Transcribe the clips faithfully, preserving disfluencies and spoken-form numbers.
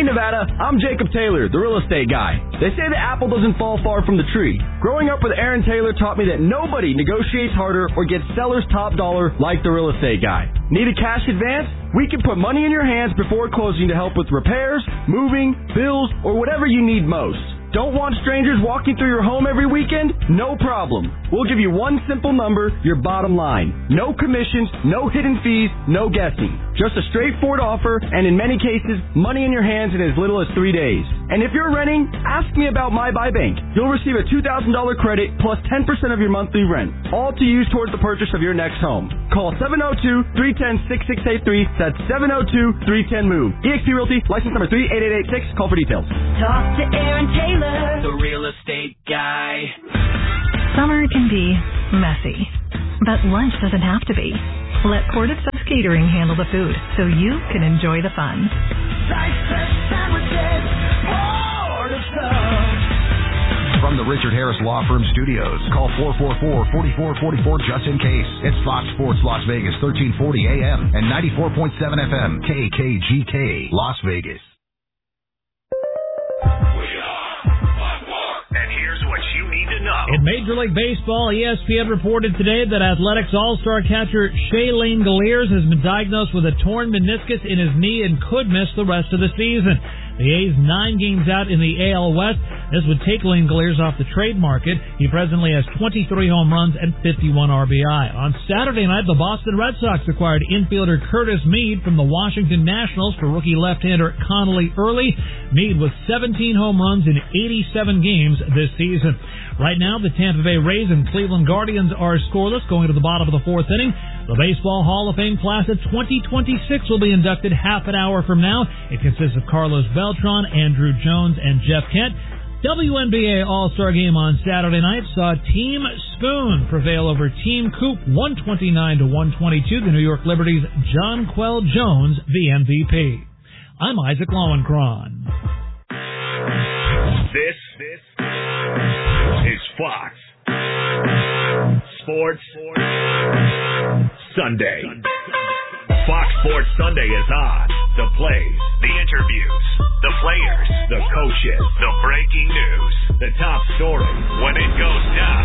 Nevada, I'm Jacob Taylor, the real estate guy. They say the apple doesn't fall far from the tree. Growing up with Aaron Taylor taught me that nobody negotiates harder or gets seller's top dollar like the real estate guy. Need a cash advance? We can put money in your hands before closing to help with repairs, moving, bills, or whatever you need most. Don't want strangers walking through your home every weekend? No problem. We'll give you one simple number, your bottom line. No commissions, no hidden fees, no guessing. Just a straightforward offer, and in many cases, money in your hands in as little as three days. And if you're renting, ask me about My Buy Bank. You'll receive a two thousand dollars credit plus ten percent of your monthly rent, all to use towards the purchase of your next home. Call seven oh two, three one oh, six six eight three. That's seven oh two, three one oh, MOVE. E X P Realty, license number three eight eight eight six. Call for details. Talk to Aaron Taylor, the real estate guy. Summer can be messy, but lunch doesn't have to be. Let Port of Subs Catering handle the food so you can enjoy the fun. Nice fresh sandwiches, Port of Subs. From the Richard Harris Law Firm Studios, call four four four, four four four four just in case. It's Fox Sports Las Vegas, thirteen forty A M and ninety-four point seven F M, K K G K, Las Vegas. In Major League Baseball, E S P N reported today that Athletics All-Star catcher Shailene Galeers has been diagnosed with a torn meniscus in his knee and could miss the rest of the season. The A's nine games out in the A L West. This would take Lane Galeers off the trade market. He presently has twenty-three home runs and fifty-one R B I. On Saturday night, the Boston Red Sox acquired infielder Curtis Mead from the Washington Nationals for rookie left-hander Connolly Early. Mead with seventeen home runs in eighty-seven games this season. Right now, the Tampa Bay Rays and Cleveland Guardians are scoreless going to the bottom of the fourth inning. The Baseball Hall of Fame class of twenty twenty-six will be inducted half an hour from now. It consists of Carlos Beltran, Andrew Jones, and Jeff Kent. W N B A All-Star Game on Saturday night saw Team Spoon prevail over Team Coop one twenty-nine to one twenty-two. The New York Liberty's Jonquel Jones, the M V P. I'm Isaac Lowenkron. This, this is Fox Sports Sunday. Fox Sports Sunday is on. The plays, the interviews, the players, the coaches, the breaking news, the top story. When it goes down,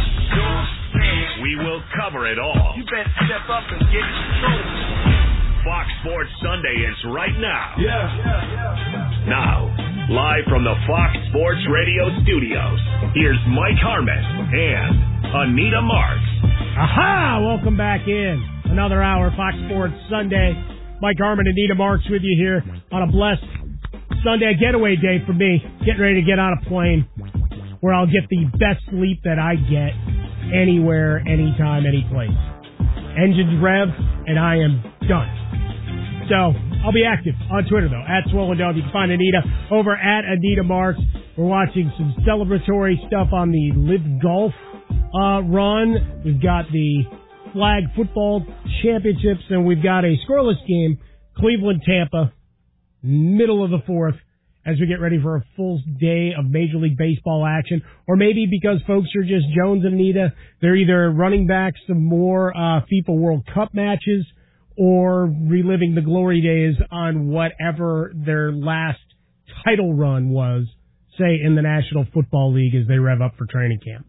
we will cover it all. You better step up and get control. Fox Sports Sunday is right now. Yeah, yeah, yeah. Now, live from the Fox Sports Radio studios, here's Mike Harmon and Anita Marks. Aha! Welcome back in. Another hour, Fox Sports Sunday. Mike Harmon and Anita Marks with you here on a blessed Sunday, a getaway day for me. Getting ready to get on a plane where I'll get the best sleep that I get anywhere, anytime, any place. Engines rev, and I am done. So, I'll be active on Twitter, though, at Swollen Dove. You can find Anita over at Anita Marks. We're watching some celebratory stuff on the Live Golf uh, run. We've got the Flag Football Championships, and we've got a scoreless game, Cleveland-Tampa, middle of the fourth, as we get ready for a full day of Major League Baseball action. Or maybe because folks are just Jones and Anita, they're either running back some more uh, FIFA World Cup matches or reliving the glory days on whatever their last title run was, say, in the National Football League as they rev up for training camp.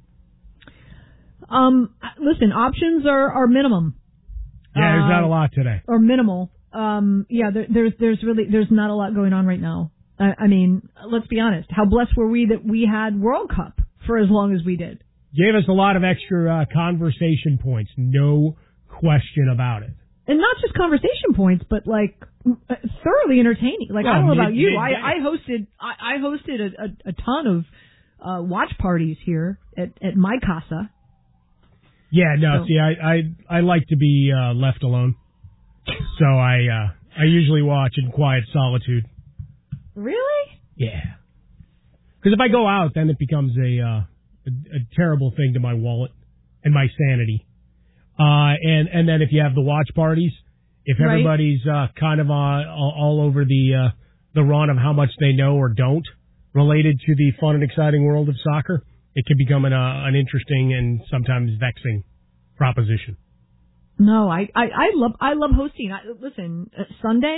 Um, listen, options are, are minimum. Yeah, there's uh, not a lot today. Or minimal. Um, yeah, there, there's there's really there's not a lot going on right now. I, I mean, let's be honest. How blessed were we that we had World Cup for as long as we did? Gave us a lot of extra uh, conversation points, no question about it. And not just conversation points, but like thoroughly entertaining. Like, well, I don't know about mid, you, mid, I, I hosted I, I hosted a, a, a ton of uh, watch parties here at, at my casa. Yeah, no, so. see, I, I I like to be uh, left alone, so I uh, I usually watch in quiet solitude. Really? Yeah. Because if I go out, then it becomes a, uh, a a terrible thing to my wallet and my sanity. Uh, and, and then if you have the watch parties, if everybody's, uh, kind of, uh, all, all over the, uh, the run of how much they know or don't related to the fun and exciting world of soccer, it can become an, uh, an interesting and sometimes vexing proposition. No, I, I, I love, I love hosting. I, listen, uh, Sunday,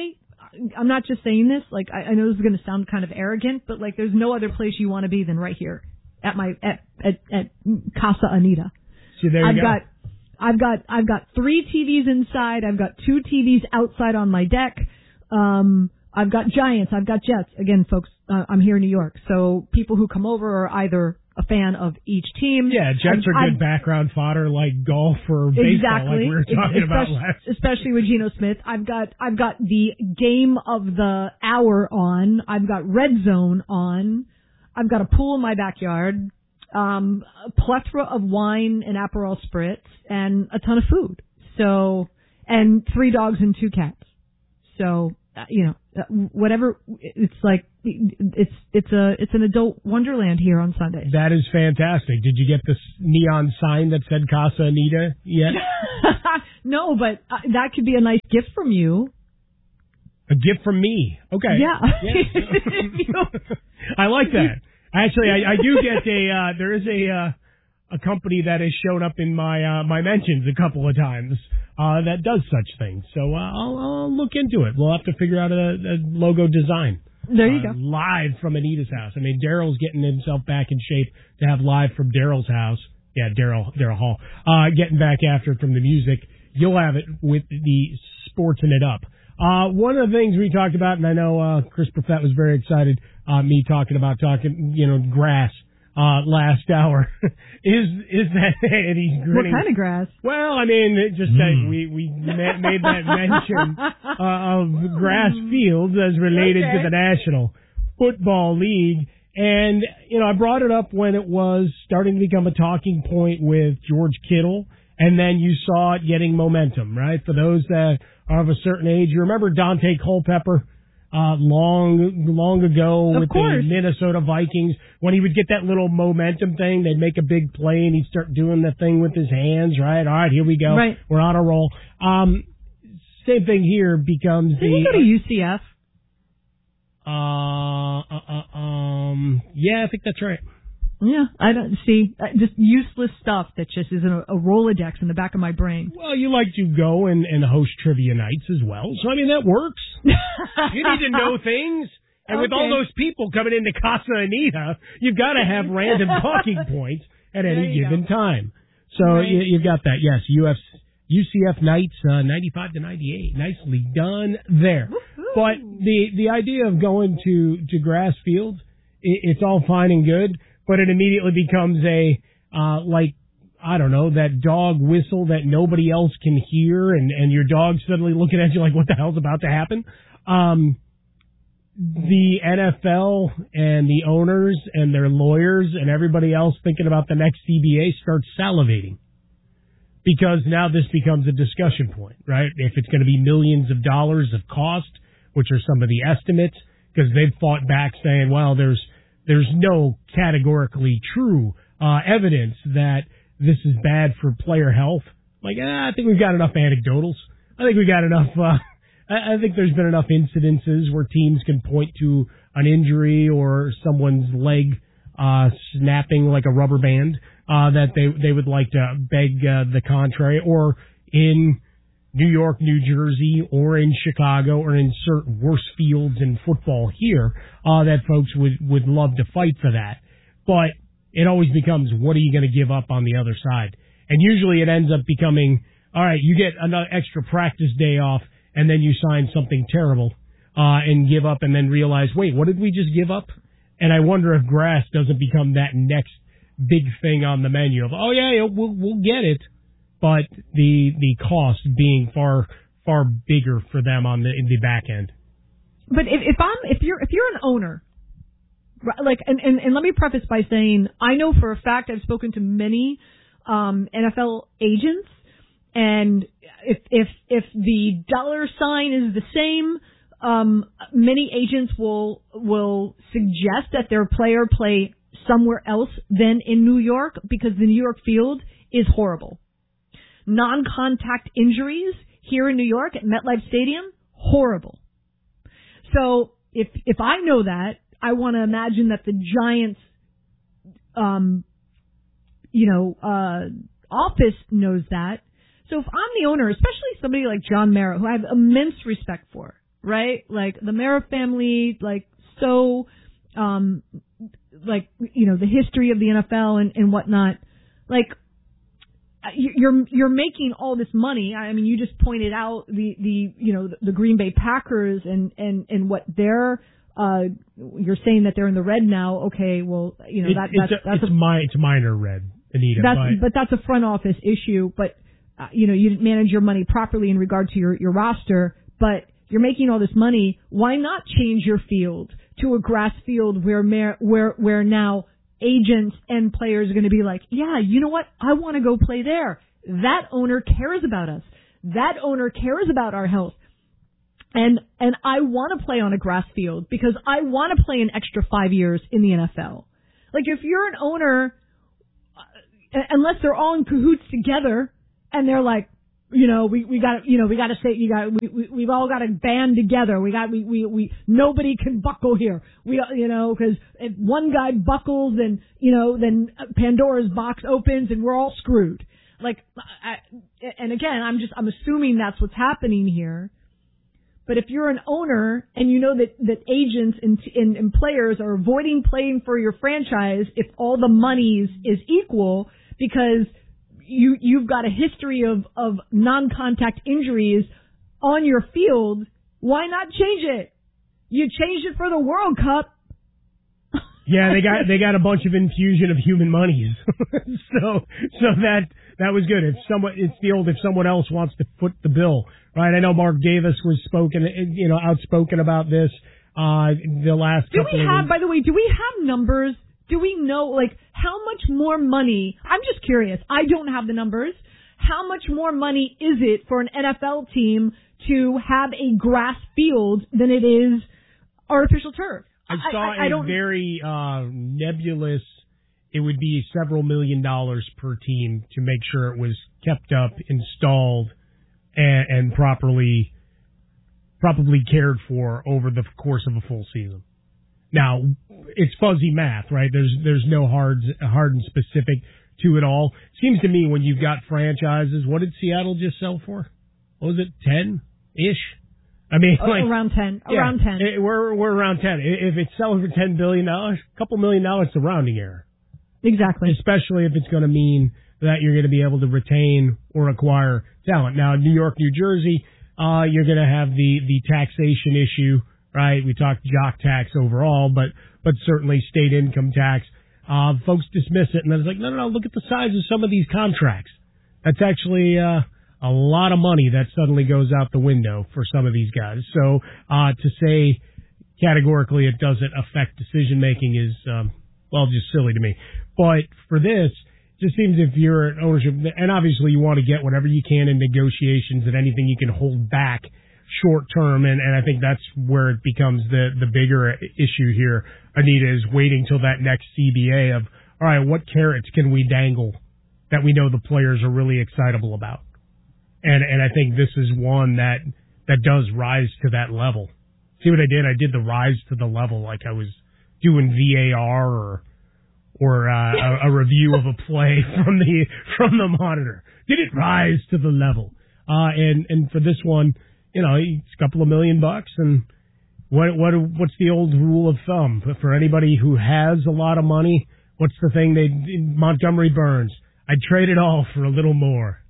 I'm not just saying this. Like, I, I know this is going to sound kind of arrogant, but like, there's no other place you want to be than right here at my at at, at Casa Anita. See, there you I've go. got, I've got, I've got three T Vs inside. I've got two T Vs outside on my deck. Um, I've got Giants. I've got Jets. Again, folks, uh, I'm here in New York, so people who come over are either a fan of each team. Yeah, Jets I'm, are good I'm, background fodder like golf or baseball, exactly, like we were talking about especially, last. especially with Geno Smith. I've got I've got the game of the hour on. I've got Red Zone on. I've got a pool in my backyard, um, a plethora of wine and Aperol spritz, and a ton of food. So, and three dogs and two cats. So, uh, you know, uh, whatever. It's like it's it's a it's an adult wonderland here on Sundays. That is fantastic. Did you get this neon sign that said Casa Anita yet? No, but uh, that could be a nice gift from you. A gift from me. Okay. Yeah. yeah. I like that. Actually, I, I do get a. Uh, there is a uh, a company that has shown up in my uh, my mentions a couple of times uh, that does such things. So uh, I'll, I'll look into it. We'll have to figure out a, a logo design. There you uh, go. Live from Anita's house. I mean, Daryl's getting himself back in shape to have live from Daryl's house. Yeah, Daryl Daryl Hall. Uh, getting back after it from the music. You'll have it with the sportsing it up. Uh, one of the things we talked about, and I know uh, Chris Buffett was very excited, uh, me talking about talking, you know, grass uh, last hour, is is that, and he's grinning. What kind of grass? Well, I mean, it just mm. that we, we ma- made that mention uh, of grass fields as related okay. to the National Football League. And, you know, I brought it up when it was starting to become a talking point with George Kittle, and then you saw it getting momentum, right? For those that are of a certain age, you remember Dante Culpepper uh, long, long ago of with course. the Minnesota Vikings. When he would get that little momentum thing, they'd make a big play and he'd start doing the thing with his hands, right? All right, here we go. Right. We're on a roll. Um, same thing here becomes Did the... he go to U C F? Uh, uh, uh, um, yeah, I think that's right. Yeah, I don't see uh, just useless stuff that just is in a, a Rolodex in the back of my brain. Well, you like to go and, and host trivia nights as well, so I mean that works. You need to know things, and okay. with all those people coming into Casa Anita, you've got to have random talking points at any given go. time. So right. you, you've got that. Yes, U F C. U C F nights, uh, ninety-five to ninety-eight. Nicely done there. Woo-hoo. But the, the idea of going to, to grass fields, it, it's all fine and good, but it immediately becomes a, uh, like, I don't know, that dog whistle that nobody else can hear, and, and your dog's suddenly looking at you like, what the hell's about to happen? Um, the N F L and the owners and their lawyers and everybody else thinking about the next C B A starts salivating. Because now this becomes a discussion point, right? If it's going to be millions of dollars of cost, which are some of the estimates, because they've fought back saying, well, there's there's no categorically true uh, evidence that this is bad for player health. Like, eh, I think we've got enough anecdotals. I think we got enough. Uh, I, I think there's been enough incidences where teams can point to an injury or someone's leg uh, snapping like a rubber band. Uh, that they they would like to beg uh, the contrary, or in New York, New Jersey, or in Chicago, or in certain worse fields in football here, uh, that folks would, would love to fight for that. But it always becomes, what are you going to give up on the other side? And usually it ends up becoming, all right, you get another extra practice day off, and then you sign something terrible uh, and give up, and then realize, wait, what did we just give up? And I wonder if grass doesn't become that next big thing on the menu of, oh yeah, we'll we'll get it, but the the cost being far far bigger for them on the in the back end. But if, if I'm if you're if you're an owner, like, and, and and let me preface by saying, I know for a fact I've spoken to many um, N F L agents, and if if if the dollar sign is the same, um, many agents will will suggest that their player play somewhere else than in New York, because the New York field is horrible. Non-contact injuries here in New York at MetLife Stadium, horrible. So if if I know that, I want to imagine that the Giants, um, you know, uh, office knows that. So if I'm the owner, especially somebody like John Mara, who I have immense respect for, right? Like the Mara family, like so, um, like, you know, the history of the N F L and, and whatnot. Like, you're, you're making all this money. I mean, you just pointed out the, the, you know, the Green Bay Packers and, and, and what they're, uh, you're saying that they're in the red now. Okay. Well, you know, it, that, it's that's, a, that's it's a, my, it's minor red, Anita. that's, but, but that's a front office issue. But, uh, you know, you didn't manage your money properly in regard to your, your roster, but you're making all this money. Why not change your field to a grass field where, mer- where, where now agents and players are going to be like, yeah, you know what? I want to go play there. That owner cares about us. That owner cares about our health. And, and I want to play on a grass field because I want to play an extra five years in the N F L. Like if you're an owner, uh, unless they're all in cahoots together and they're like, you know, we, we got, you know, we got to say, you got, we, we, we've all got to band together. We got, we, we, we, nobody can buckle here. We, you know, cause if one guy buckles, then, you know, then Pandora's box opens and we're all screwed. Like, I, and again, I'm just, I'm assuming that's what's happening here. But if you're an owner and you know that, that agents and, and, and players are avoiding playing for your franchise if all the monies is equal because you, you've got a history of, of non-contact injuries on your field, why not change it? You changed it for the World Cup. Yeah, they got, they got a bunch of infusion of human monies. so, so that, that was good. If someone, it's the old, if someone else wants to foot the bill, right? I know Mark Davis was spoken, you know, outspoken about this, uh, the last do couple we of have, weeks. by the way, do we have numbers? Do we know, like, how much more money, I'm just curious, I don't have the numbers, how much more money is it for an N F L team to have a grass field than it is artificial turf? I saw I, I, I a don't, very uh, nebulous, it would be several million dollars per team to make sure it was kept up, installed, and, and properly properly cared for over the course of a full season. Now, it's fuzzy math, right? There's there's no hard, hard and specific to it all. Seems to me when you've got franchises, what did Seattle just sell for? What was it, ten-ish? I mean, like, around ten. Yeah, around ten. It, we're we're around ten. If it's selling for ten billion dollars, a couple million dollars, it's a rounding error. Exactly. Especially if it's going to mean that you're going to be able to retain or acquire talent. Now, New York, New Jersey, uh, you're going to have the the taxation issue, right? We talked jock tax overall, but but certainly state income tax. Uh, folks dismiss it, and then it's like, no, no, no. Look at the size of some of these contracts. That's actually uh, a lot of money that suddenly goes out the window for some of these guys. So uh, to say categorically it doesn't affect decision making is, um, well, just silly to me. But for this, it just seems if you're an ownership, and obviously you want to get whatever you can in negotiations and anything you can hold back short term, and, and I think that's where it becomes the, the bigger issue here, Anita, is waiting till that next C B A of, all right, what carrots can we dangle that we know the players are really excitable about? And and I think this is one that that does rise to that level. See what I did? I did the rise to the level like I was doing V A R or or uh, a, a review of a play from the from the monitor. Did it rise to the level? Uh, and and for this one, you know, it's a couple of million bucks. And what what what's the old rule of thumb for anybody who has a lot of money? What's the thing they Montgomery Burns? I'd trade it all for a little more.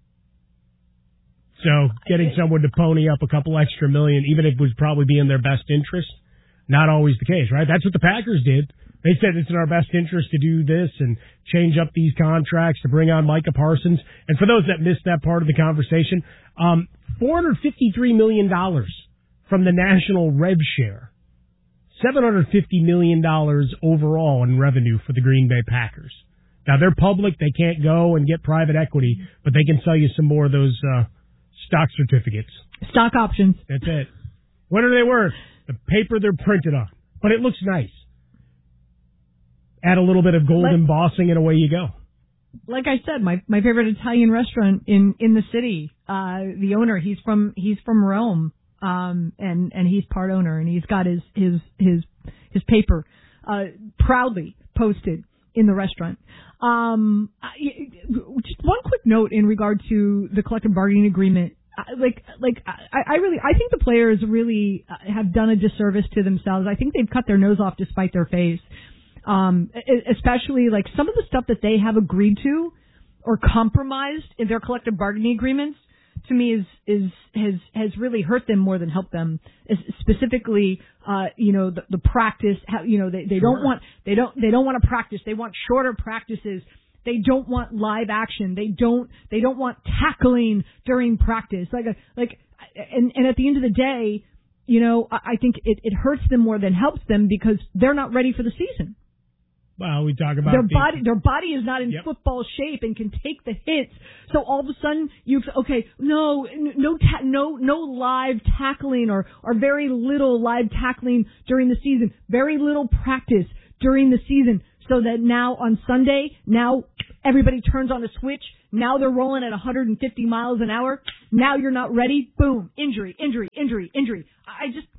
So getting someone to pony up a couple extra million, even if it would probably be in their best interest, not always the case, right? That's what the Packers did. They said it's in our best interest to do this and change up these contracts to bring on Micah Parsons. And for those that missed that part of the conversation, um, four hundred fifty-three million dollars from the national rev share, seven hundred fifty million dollars overall in revenue for the Green Bay Packers. Now, they're public. They can't go and get private equity, but they can sell you some more of those uh, stock certificates. Stock options. That's it. What are they worth? The paper they're printed on. But it looks nice. Add a little bit of gold like, embossing and away you go. Like I said, my my favorite Italian restaurant in, in the city, uh, the owner, he's from he's from Rome, um, and, and he's part owner, and he's got his his his, his paper uh, proudly posted in the restaurant. Um, I, just one quick note in regard to the collective bargaining agreement. like, like I, I really, I think the players really have done a disservice to themselves. I think they've cut their nose off to spite their face. Um, especially like some of the stuff that they have agreed to or compromised in their collective bargaining agreements, to me is, is, has, has really hurt them more than helped them. Specifically, uh, you know, the, the practice, how, you know, they, they Sure. don't want, they don't, they don't want to practice. They want shorter practices. They don't want live action. They don't, they don't want tackling during practice. Like, a, like, and, and at the end of the day, you know, I, I think it, it hurts them more than helps them because they're not ready for the season. Well, we talk about their the, body. Their body is not in yep. football shape and can take the hits. So all of a sudden, you okay? No, no, ta- no, no live tackling or or very little live tackling during the season. Very little practice during the season. So that now on Sunday, now everybody turns on a switch. Now they're rolling at one hundred fifty miles an hour. Now you're not ready. Boom! Injury, injury, injury, injury. I just.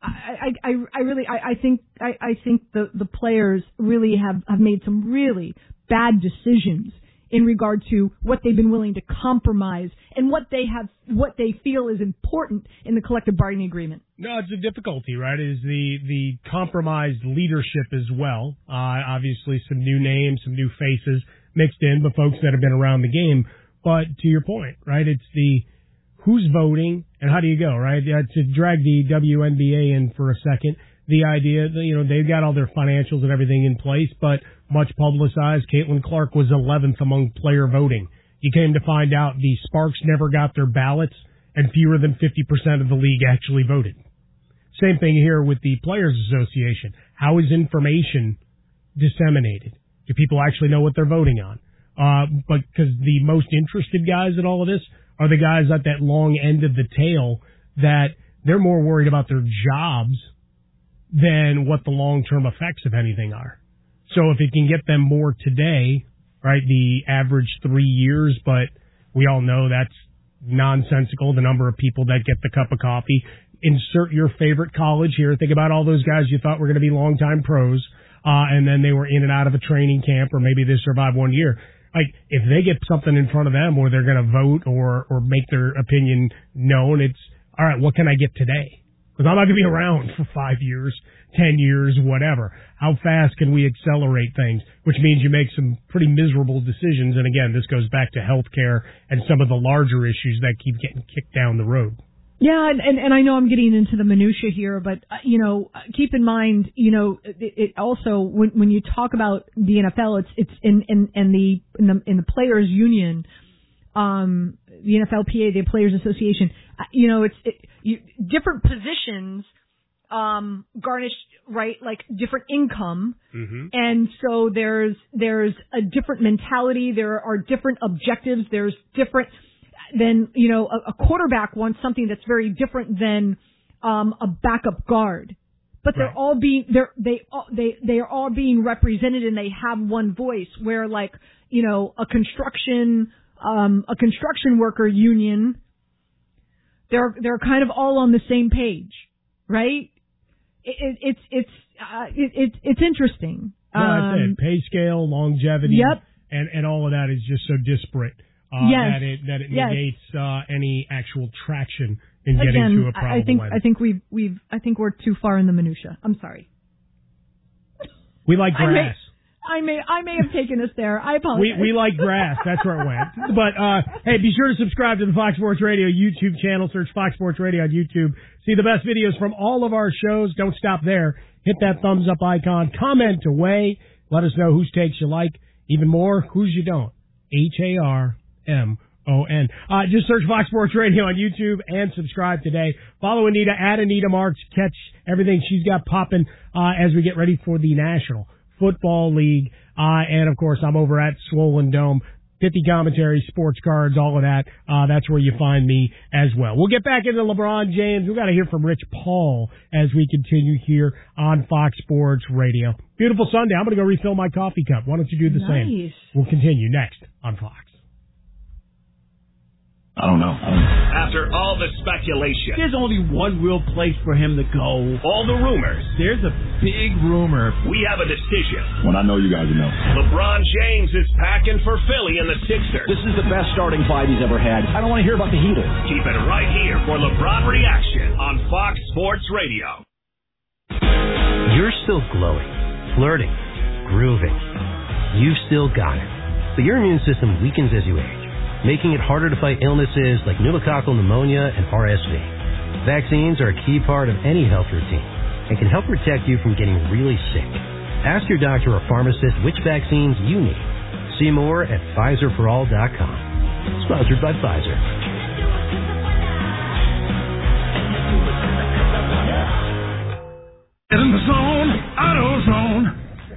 I, I, I really, I, I think, I, I think the, the players really have, have made some really bad decisions in regard to what they've been willing to compromise and what they have, what they feel is important in the collective bargaining agreement. No, it's a difficulty, right? Is the, the compromised leadership as well. Uh, obviously some new names, some new faces mixed in, but folks that have been around the game. But to your point, right? It's the, who's voting and how do you go, right? Uh, to drag the W N B A in for a second, the idea that, you know, they've got all their financials and everything in place, but much publicized, Caitlin Clark was eleventh among player voting. You came to find out the Sparks never got their ballots and fewer than fifty percent of the league actually voted. Same thing here with the Players Association. How is information disseminated? Do people actually know what they're voting on? Uh, but because the most interested guys in all of this are the guys at that long end of the tail that they're more worried about their jobs than what the long-term effects of anything are. So if it can get them more today, right, the average three years, but we all know that's nonsensical, the number of people that get the cup of coffee. Insert your favorite college here. Think about all those guys you thought were going to be longtime pros, uh, and then they were in and out of a training camp, or maybe they survived one year. Like, if they get something in front of them where they're going to vote or, or make their opinion known, it's, all right, what can I get today? Because I'm not going to be around for five years, ten years, whatever. How fast can we accelerate things? Which means you make some pretty miserable decisions. And again, this goes back to healthcare and some of the larger issues that keep getting kicked down the road. Yeah, and, and, and I know I'm getting into the minutia here, but, uh, you know, keep in mind, you know, it, it also, when, when you talk about the N F L, it's, it's in, in, in the, in the, in the Players Union, um, the N F L P A, the Players Association, uh, you know, it's, it, you, different positions, um, garnish, right, like different income. Mm-hmm. And so there's, there's a different mentality. There are different objectives. There's different, then, you know, a, a quarterback wants something that's very different than um, a backup guard. But they're right. all being they're they they they are all being represented and they have one voice. Where like you know a construction um, a construction worker union, they're they're kind of all on the same page, right? It, it, it's it's uh, it, it, it's interesting. No, um, that's it. Pay scale, longevity, yep. and and all of that is just so disparate. Uh, yes. that it that it yes. negates uh, any actual traction in Again, getting to a problem. I think win. I think we've we've I think we're too far in the minutia. I'm sorry. We like grass. I may I may, I may have taken us there. I apologize. We we like grass. That's where it went. But uh, hey, be sure to subscribe to the Fox Sports Radio YouTube channel. Search Fox Sports Radio on YouTube. See the best videos from all of our shows. Don't stop there. Hit that thumbs up icon. Comment away. Let us know whose takes you like. Even more, whose you don't. H A R M O N. Uh, just search Fox Sports Radio on YouTube and subscribe today. Follow Anita at Anita Marks. Catch everything she's got popping uh, as we get ready for the National Football League. Uh, and, of course, I'm over at Swollen Dome. fifty commentary, sports cards, all of that. Uh, that's where you find me as well. We'll get back into LeBron James. We've got to hear from Rich Paul as we continue here on Fox Sports Radio. Beautiful Sunday. I'm going to go refill my coffee cup. Why don't you do the nice. same? We'll continue next on Fox. I don't know. I don't know. After all the speculation, there's only one real place for him to go. All the rumors. There's a big rumor. We have a decision. When I know, you guys know. LeBron James is packing for Philly and the Sixers. This is the best starting five he's ever had. I don't want to hear about the Heatles. Keep it right here for LeBron Reaction on Fox Sports Radio. You're still glowing, flirting, grooving. You've still got it. But your immune system weakens as you age, making it harder to fight illnesses like pneumococcal pneumonia and R S V. Vaccines are a key part of any health routine and can help protect you from getting really sick. Ask your doctor or pharmacist which vaccines you need. See more at Pfizer for all dot com. Sponsored by Pfizer. Get in the zone, AutoZone.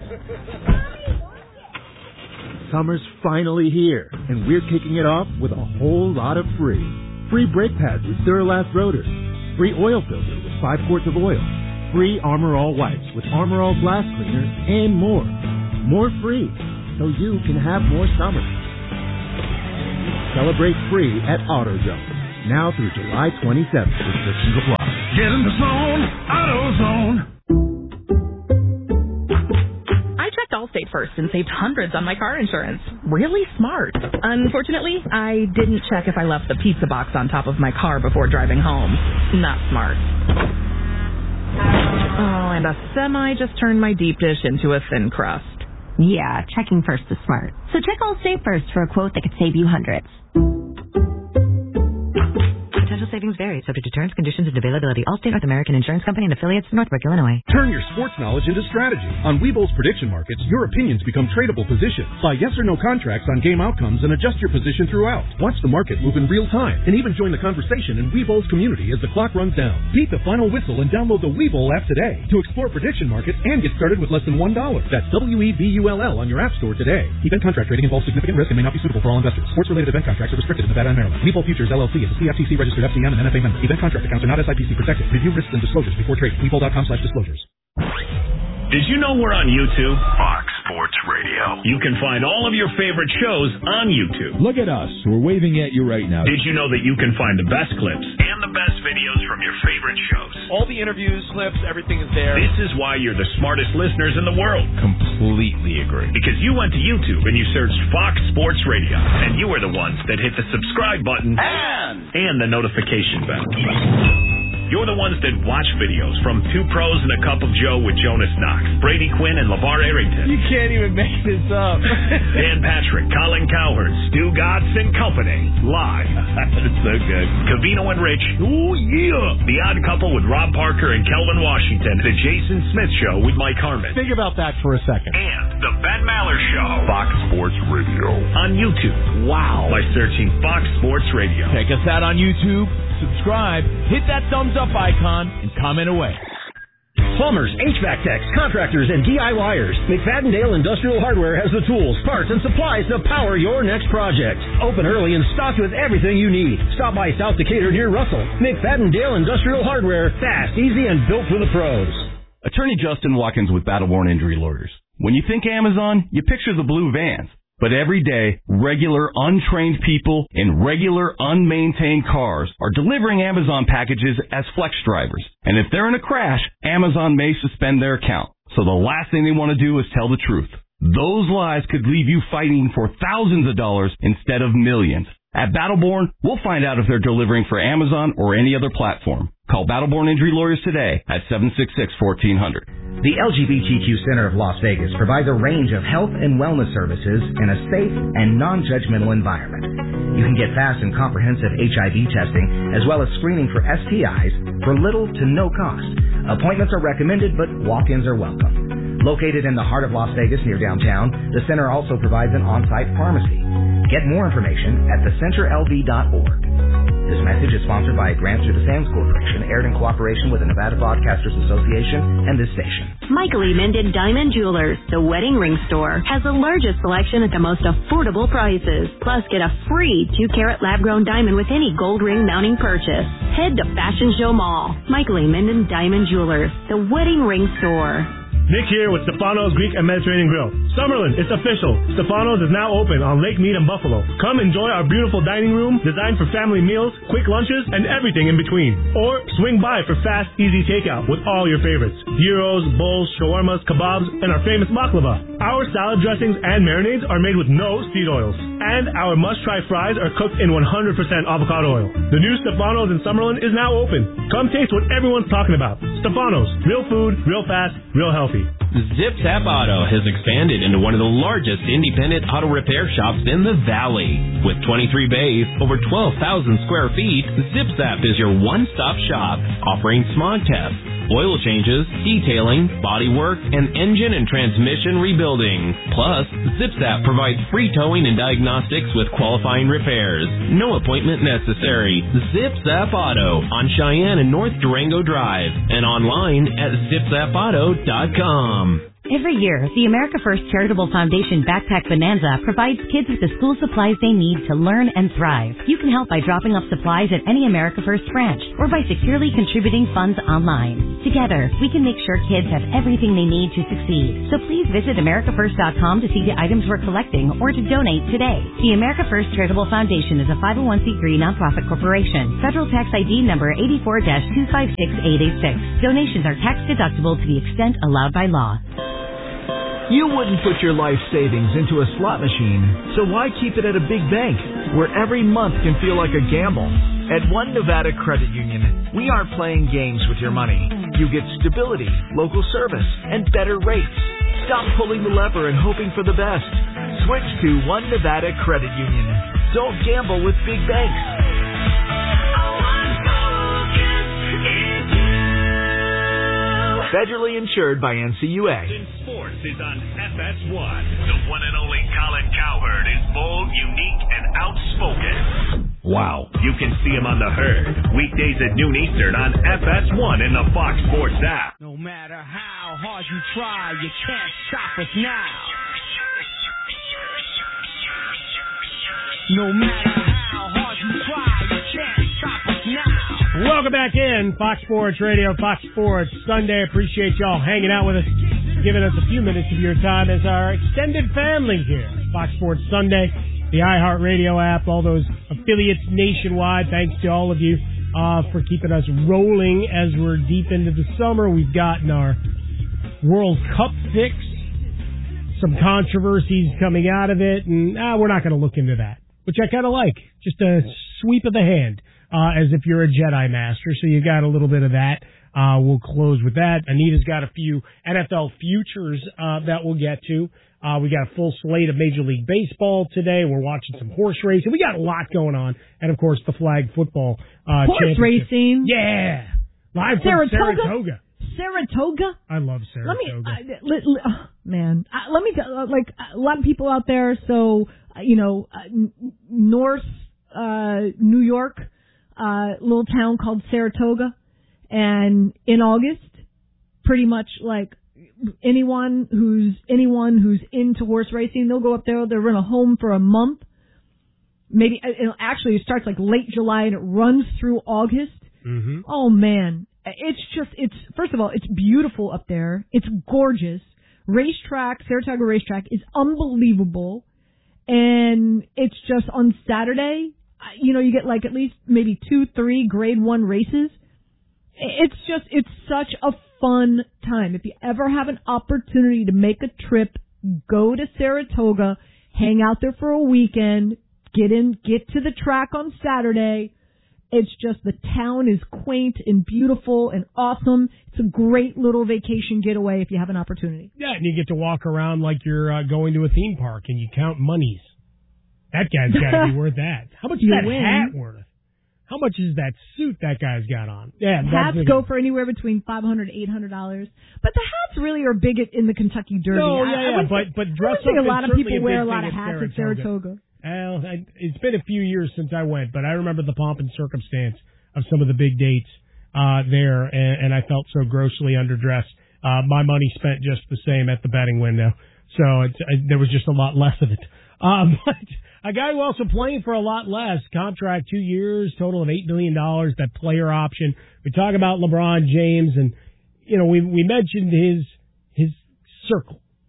Summer's finally here, and we're kicking it off with a whole lot of free. Free brake pads with Duralast rotors. Free oil filter with five quarts of oil. Free Armor All wipes with Armor All glass cleaner, and more. More free, so you can have more summer. Celebrate free at AutoZone. Now through July twenty-seventh. Restrictions apply. Get in the zone, AutoZone. Allstate first and saved hundreds on my car insurance. Really smart. Unfortunately, I didn't check if I left the pizza box on top of my car before driving home. Not smart. Oh, and a semi just turned my deep dish into a thin crust. Yeah, checking first is smart. So check Allstate first for a quote that could save you hundreds. Potential savings vary, subject to terms, conditions, and availability. Allstate North American Insurance Company and affiliates, Northbrook, Illinois. Turn your sports knowledge into strategy. On Webull's prediction markets, your opinions become tradable positions. Buy yes or no contracts on game outcomes and adjust your position throughout. Watch the market move in real time and even join the conversation in Webull's community as the clock runs down. Beat the final whistle and download the Webull app today to explore prediction markets and get started with less than one dollar. That's W E B U L L on your app store today. Event contract trading involves significant risk and may not be suitable for all investors. Sports-related event contracts are restricted in Nevada and Maryland. Webull Futures L L C is a C F T C registered F C M and N F A member. Event contract accounts are not S I P C protected. Review risks and disclosures before trading. Webull dot com slash disclosures. Did you know we're on YouTube? Fox Sports Radio. You can find all of your favorite shows on YouTube. Look at us. We're waving at you right now. Did you know that you can find the best clips and the best videos from your favorite shows? All the interviews, clips, everything is there. This is why you're the smartest listeners in the world. Completely agree. Because you went to YouTube and you searched Fox Sports Radio, and you are the ones that hit the subscribe button and, and the notification bell. You're the ones that watch videos from Two Pros and a Cup of Joe with Jonas Knox, Brady Quinn, and LeVar Arrington. You can't even make this up. Dan Patrick, Colin Cowherd, Stu Gatz, and company. Live. That's so good. Cavino and Rich. Ooh, yeah. The Odd Couple with Rob Parker and Kelvin Washington. The Jason Smith Show with Mike Harmon. Think about that for a second. And The Ben Maller Show. Fox Sports Radio. On YouTube. Wow. By searching Fox Sports Radio. Check us out on YouTube. Subscribe. Hit that thumbs up icon and comment away. Plumbers, H V A C techs, contractors, and DIYers. McFadden-Dale Industrial Hardware has the tools, parts, and supplies to power your next project. Open early and stocked with everything you need. Stop by South Decatur near Russell. McFadden-Dale Industrial Hardware. Fast, easy, and built for the pros. Attorney Justin Watkins with Battleborn Injury Lawyers. When you think Amazon, you picture the blue vans. But every day, regular, untrained people in regular, unmaintained cars are delivering Amazon packages as flex drivers. And if they're in a crash, Amazon may suspend their account. So the last thing they want to do is tell the truth. Those lies could leave you fighting for thousands of dollars instead of millions. At Battleborn, we'll find out if they're delivering for Amazon or any other platform. Call Battleborn Injury Lawyers today at seven six six, one four zero zero. The L G B T Q Center of Las Vegas provides a range of health and wellness services in a safe and non-judgmental environment. You can get fast and comprehensive H I V testing as well as screening for S T Is for little to no cost. Appointments are recommended, but walk-ins are welcome. Located in the heart of Las Vegas near downtown, the center also provides an on-site pharmacy. Get more information at the center L V dot org. This message is sponsored by a grant through the Sands Corporation, aired in cooperation with the Nevada Broadcasters Association and this station. Michael E. Minden Diamond Jewelers, the wedding ring store, has the largest selection at the most affordable prices. Plus, get a free two-carat lab-grown diamond with any gold ring mounting purchase. Head to Fashion Show Mall. Michael E. Minden Diamond Jewelers, the wedding ring store. Nick here with Stefano's Greek and Mediterranean Grill. Summerlin, it's official. Stefano's is now open on Lake Mead in Buffalo. Come enjoy our beautiful dining room designed for family meals, quick lunches, and everything in between. Or swing by for fast, easy takeout with all your favorites. Gyros, bowls, shawarmas, kebabs, and our famous baklava. Our salad dressings and marinades are made with no seed oils. And our must-try fries are cooked in one hundred percent avocado oil. The new Stefano's in Summerlin is now open. Come taste what everyone's talking about. Stefano's. Real food, real fast, real healthy. Zip Zap Auto has expanded into one of the largest independent auto repair shops in the Valley. With twenty-three bays, over twelve thousand square feet, Zip Zap is your one-stop shop, offering smog tests, oil changes, detailing, body work, and engine and transmission rebuilding. Plus, Zip Zap provides free towing and diagnostics with qualifying repairs. No appointment necessary. Zip Zap Auto on Cheyenne and North Durango Drive and online at zip zap auto dot com. Every year, the America First Charitable Foundation Backpack Bonanza provides kids with the school supplies they need to learn and thrive. You can help by dropping off supplies at any America First branch or by securely contributing funds online. Together, we can make sure kids have everything they need to succeed. So please visit america first dot com to see the items we're collecting or to donate today. The America First Charitable Foundation is a five oh one c three nonprofit corporation. Federal tax I D number eighty-four dash two five six eight eight six. Donations are tax deductible to the extent allowed by law. You wouldn't put your life savings into a slot machine, so why keep it at a big bank where every month can feel like a gamble? At One Nevada Credit Union, we aren't playing games with your money. You get stability, local service, and better rates. Stop pulling the lever and hoping for the best. Switch to One Nevada Credit Union. Don't gamble with big banks. Federally insured by N C U A. Sports is on F S one. The one and only Colin Cowherd is bold, unique, and outspoken. Wow. You can see him on The Herd, weekdays at noon Eastern on F S one and the Fox Sports app. No matter how hard you try, you can't stop us now. No matter how hard you try, you can't stop us now. Welcome back in, Fox Sports Radio, Fox Sports Sunday. Appreciate y'all hanging out with us, giving us a few minutes of your time as our extended family here. Fox Sports Sunday, the iHeartRadio app, all those affiliates nationwide. Thanks to all of you uh, for keeping us rolling as we're deep into the summer. We've gotten our World Cup fix, some controversies coming out of it, and uh, we're not going to look into that, which I kind of like. Just a sweep of the hand. Uh, as if you're a Jedi Master, so you got a little bit of that. Uh, we'll close with that. Anita's got a few N F L futures uh, that we'll get to. Uh, we got a full slate of Major League Baseball today. We're watching some horse racing. We got a lot going on. And, of course, the flag football uh, horse championship. racing. Yeah. Live from Saratoga. Saratoga. Saratoga? I love Saratoga. Let me, uh, li, li, oh, man, uh, let me tell, uh, like, a lot of people out there, so, uh, you know, uh, n- North uh, New York, uh, little town called Saratoga, and in August, pretty much like anyone who's anyone who's into horse racing, they'll go up there, they'll rent a home for a month. Maybe it actually it starts like late July and it runs through August. Mm-hmm. Oh man, it's just it's first of all it's beautiful up there. It's gorgeous. Racetrack, Saratoga Racetrack is unbelievable, and it's just on Saturday. You know, you get like at least maybe two, three grade one races. It's just, it's such a fun time. If you ever have an opportunity to make a trip, go to Saratoga, hang out there for a weekend, get in, get to the track on Saturday. It's just, the town is quaint and beautiful and awesome. It's a great little vacation getaway if you have an opportunity. Yeah, and you get to walk around like you're uh, going to a theme park and you count monies. That guy's got to be worth that. How much is You that win. hat worth? How much is that suit that guy's got on? Yeah, hats that's go for anywhere between five hundred dollars, eight hundred dollars. But the hats really are big in the Kentucky Derby. No, I, yeah, I yeah, would but think, but I dress would think up a lot is of people certainly wear a big lot thing of hats at Saratoga. Saratoga. Well, I, it's been a few years since I went, but I remember the pomp and circumstance of some of the big dates uh, there, and, and I felt so grossly underdressed. Uh, my money spent just the same at the betting window, so it's, uh, there was just a lot less of it. Um, but a guy who also playing for a lot less, contract two years, total of eight million dollars, that player option. We talk about LeBron James, and, you know, we we mentioned his his circle,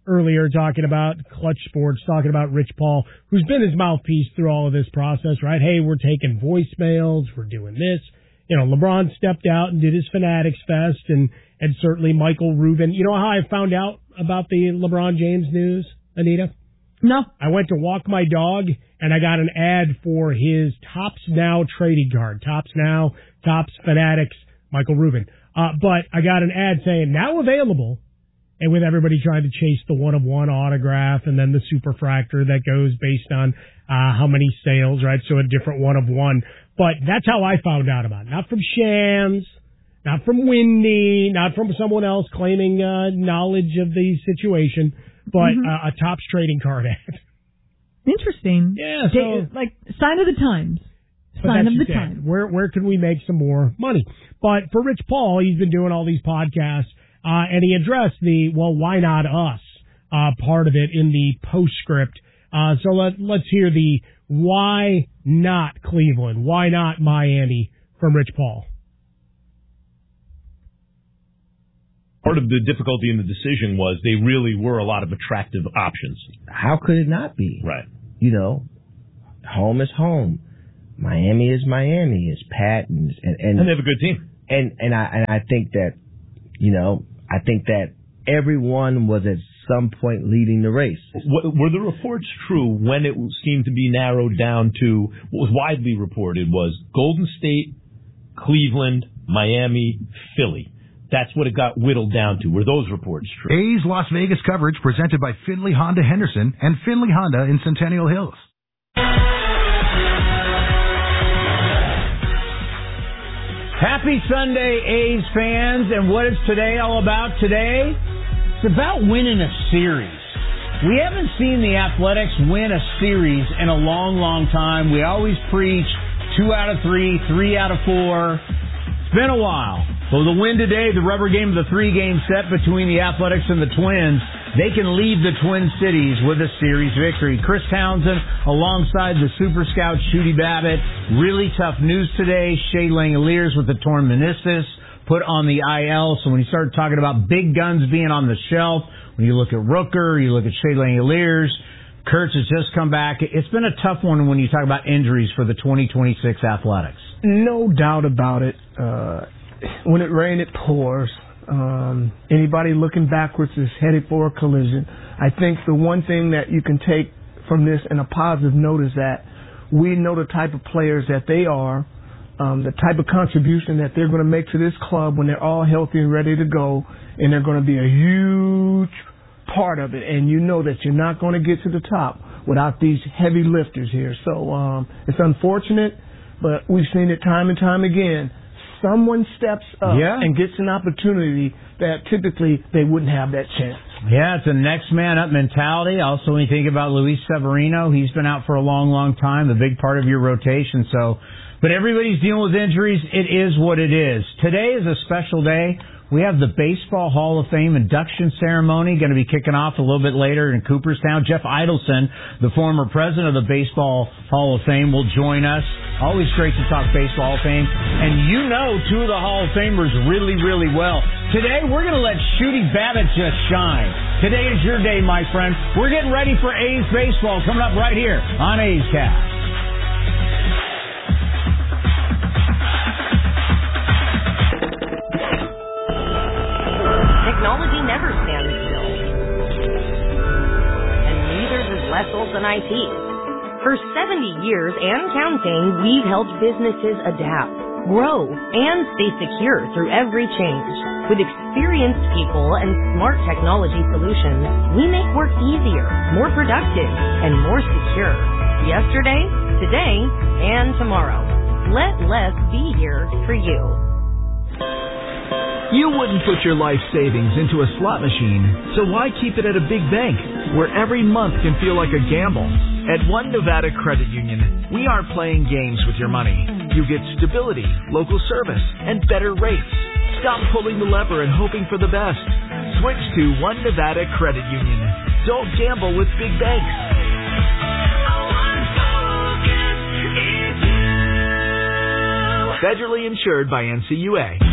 earlier talking about Clutch Sports, talking about Rich Paul, who's been his mouthpiece through all of this process, right? Hey, we're taking voicemails, we're doing this. You know, LeBron stepped out and did his Fanatics Fest, and, and certainly Michael Rubin. You know how I found out about the LeBron James news, Anita? No. I went to walk my dog, and I got an ad for his Topps Now trading card. Topps Now, Topps Fanatics, Michael Rubin. Uh, but I got an ad saying, now available, and with everybody trying to chase the one-of-one autograph and then the superfractor that goes based on uh, how many sales, right? So a different one-of-one. But that's how I found out about it. Not from Shams, not from Wendy, not from someone else claiming uh, knowledge of the situation, but mm-hmm. uh, a Topps trading card ad. Interesting. Yeah, so... They, like, sign of the times. Sign of the times. Where, where can we make some more money? But for Rich Paul, he's been doing all these podcasts, uh, and he addressed the, well, why not us, uh, part of it in the postscript. Uh, so let, let's hear the why not Cleveland, why not Miami from Rich Paul. Part of the difficulty in the decision was they really were a lot of attractive options. How could it not be? Right. You know, home is home. Miami is Miami. It's Pat and and, and, and they have a good team. And and I and I think that, you know, I think that everyone was at some point leading the race. Were the reports true when it seemed to be narrowed down to what was widely reported was Golden State, Cleveland, Miami, Philly? That's what it got whittled down to. Were those reports true? A's Las Vegas coverage presented by Finley Honda Henderson and Finley Honda in Centennial Hills. Happy Sunday, A's fans, and what is today all about today? It's about winning a series. We haven't seen the Athletics win a series in a long, long time. We always preach two out of three, three out of four. It's been a while. Well, the win today, the rubber game of the three-game set between the Athletics and the Twins, they can leave the Twin Cities with a series victory. Chris Townsend alongside the Super Scout Shooty Babbitt. Really tough news today. Shea Langeliers with the torn meniscus put on the I L. So when you start talking about big guns being on the shelf, when you look at Rooker, you look at Shea Langeliers, Kurtz has just come back. It's been a tough one when you talk about injuries for the twenty twenty-six Athletics. No doubt about it. Uh, when it rains, it pours. Um, anybody looking backwards is headed for a collision. I think the one thing that you can take from this in a positive note is that we know the type of players that they are, um, the type of contribution that they're going to make to this club when they're all healthy and ready to go, and they're going to be a huge part of it. And you know that you're not going to get to the top without these heavy lifters here. So um, it's unfortunate, but we've seen it time and time again. Someone steps up yeah. and gets an opportunity that typically they wouldn't have that chance. Yeah, it's a next man up mentality. Also, when you think about Luis Severino, he's been out for a long, long time, a big part of your rotation. So, but everybody's dealing with injuries. It is what it is. Today is a special day. We have the Baseball Hall of Fame induction ceremony going to be kicking off a little bit later in Cooperstown. Jeff Idelson, the former president of the Baseball Hall of Fame, will join us. Always great to talk Baseball Hall of Fame. And you know two of the Hall of Famers really, really well. Today, we're going to let Shooty Babbitt just shine. Today is your day, my friend. We're getting ready for A's baseball coming up right here on A's Cast. Technology never stands still. And neither does Less Olson I T. For seventy years and counting, we've helped businesses adapt, grow, and stay secure through every change. With experienced people and smart technology solutions, we make work easier, more productive, and more secure. Yesterday, today, and tomorrow. Let Less be here for you. You wouldn't put your life savings into a slot machine, so why keep it at a big bank where every month can feel like a gamble? At One Nevada Credit Union, we aren't playing games with your money. You get stability, local service, and better rates. Stop pulling the lever and hoping for the best. Switch to One Nevada Credit Union. Don't gamble with big banks. Federally insured by N C U A.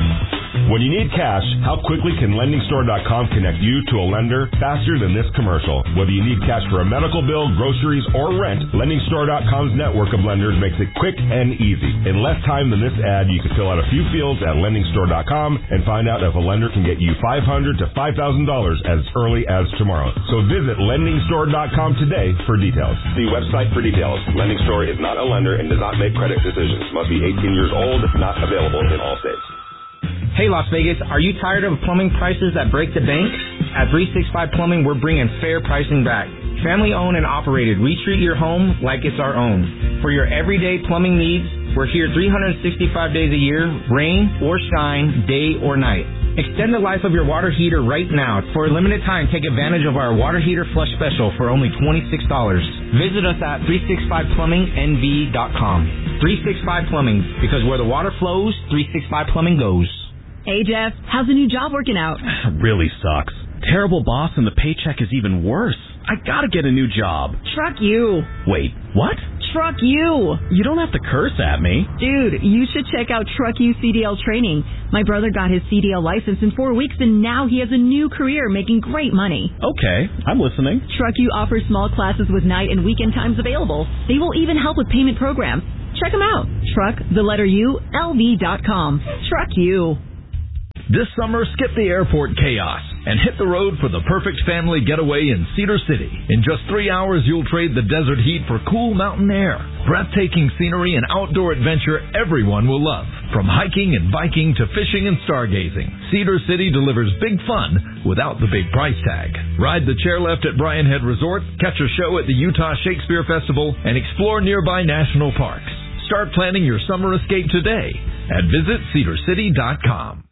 When you need cash, how quickly can lending store dot com connect you to a lender faster than this commercial? Whether you need cash for a medical bill, groceries, or rent, lending store dot com's network of lenders makes it quick and easy. In less time than this ad, you can fill out a few fields at lending store dot com and find out if a lender can get you five hundred dollars to five thousand dollars as early as tomorrow. So visit lending store dot com today for details. See website for details. Lending Store is not a lender and does not make credit decisions. Must be eighteen years old. Not available in all states. Hey Las Vegas, are you tired of plumbing prices that break the bank? At three sixty-five Plumbing, we're bringing fair pricing back. Family owned and operated, we treat your home like it's our own. For your everyday plumbing needs, we're here three hundred sixty-five days a year, rain or shine, day or night. Extend the life of your water heater right now. For a limited time, take advantage of our water heater flush special for only twenty-six dollars. Visit us at three sixty-five plumbing n v dot com. three sixty-five Plumbing, because where the water flows, three sixty-five Plumbing goes. Hey, Jeff, how's the new job working out? Really sucks. Terrible boss and the paycheck is even worse. I gotta get a new job. Truck you. Wait, what? Truck you. You don't have to curse at me. Dude, you should check out Truck You C D L training. My brother got his C D L license in four weeks and now he has a new career making great money. Okay, I'm listening. Truck You offers small classes with night and weekend times available. They will even help with payment programs. Check them out. Truck, the letter U, L V dot com. Truck You. This summer, skip the airport chaos and hit the road for the perfect family getaway in Cedar City. In just three hours, you'll trade the desert heat for cool mountain air, breathtaking scenery, and outdoor adventure everyone will love. From hiking and biking to fishing and stargazing, Cedar City delivers big fun without the big price tag. Ride the chairlift at Bryan Head Resort, catch a show at the Utah Shakespeare Festival, and explore nearby national parks. Start planning your summer escape today at visit cedar city dot com.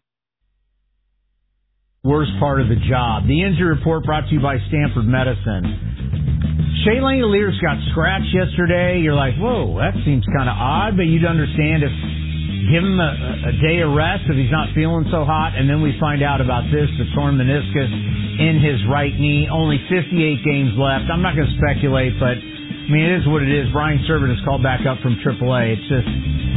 Worst part of the job. The injury report brought to you by Stanford Medicine. Shea Langoliers got scratched yesterday. You're like, whoa, that seems kind of odd, but you'd understand if give him a, a day of rest if he's not feeling so hot. And then we find out about this, the torn meniscus in his right knee. Only fifty-eight games left. I'm not going to speculate, but I mean, it is what it is. Brian Servant is called back up from triple A. It's just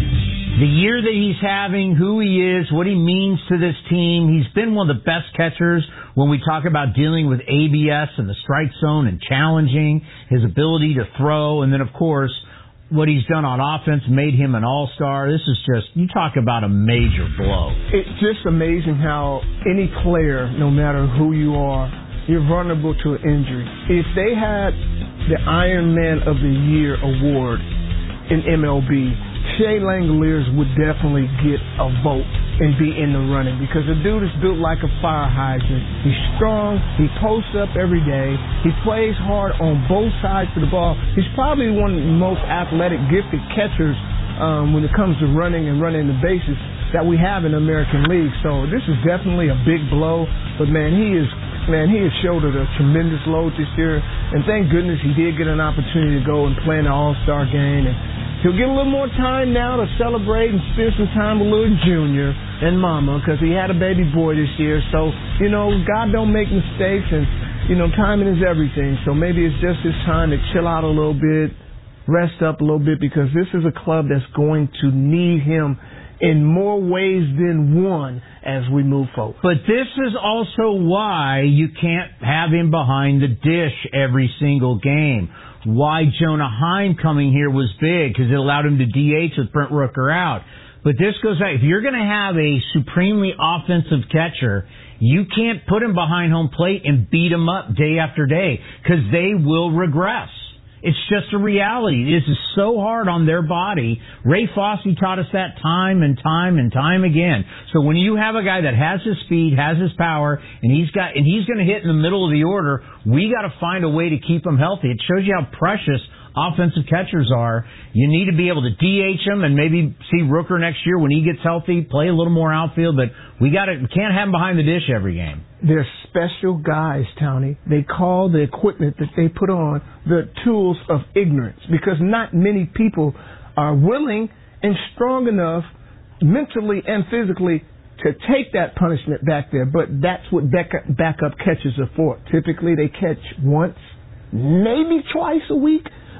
the year that he's having, who he is, what he means to this team. He's been one of the best catchers when we talk about dealing with A B S and the strike zone and challenging his ability to throw. And then, of course, what he's done on offense made him an all-star. This is just, you talk about a major blow. It's just amazing how any player, no matter who you are, you're vulnerable to an injury. If they had the Iron Man of the Year award in M L B, Shea Langoliers would definitely get a vote and be in the running because the dude is built like a fire hydrant. He's strong. He posts up every day. He plays hard on both sides of the ball. He's probably one of the most athletic, gifted catchers um, when it comes to running and running the bases that we have in the American League. So this is definitely a big blow. But, man, he is man, he has shouldered a tremendous load this year. And thank goodness he did get an opportunity to go and play in the All-Star game. And he'll get a little more time now to celebrate and spend some time with little Junior and Mama because he had a baby boy this year. So, you know, God don't make mistakes and, you know, timing is everything. So maybe it's just his time to chill out a little bit, rest up a little bit because this is a club that's going to need him in more ways than one as we move forward. But this is also why you can't have him behind the dish every single game. Why Jonah Heim coming here was big because it allowed him to D H with Brent Rooker out. But this goes back. If you're going to have a supremely offensive catcher, you can't put him behind home plate and beat him up day after day because they will regress. It's just a reality. This is so hard on their body. Ray Fosse taught us that time and time and time again. So when you have a guy that has his speed, has his power, and he's got and he's going to hit in the middle of the order, we got to find a way to keep him healthy. It shows you how precious offensive catchers are. You need to be able to D H him and maybe see Rooker next year when he gets healthy, play a little more outfield. But we got to we can't have him behind the dish every game. They're special guys, Tony. They call the equipment that they put on the tools of ignorance because not many people are willing and strong enough mentally and physically to take that punishment back there. But that's what backup, backup catches are for. Typically, they catch once, maybe twice a week.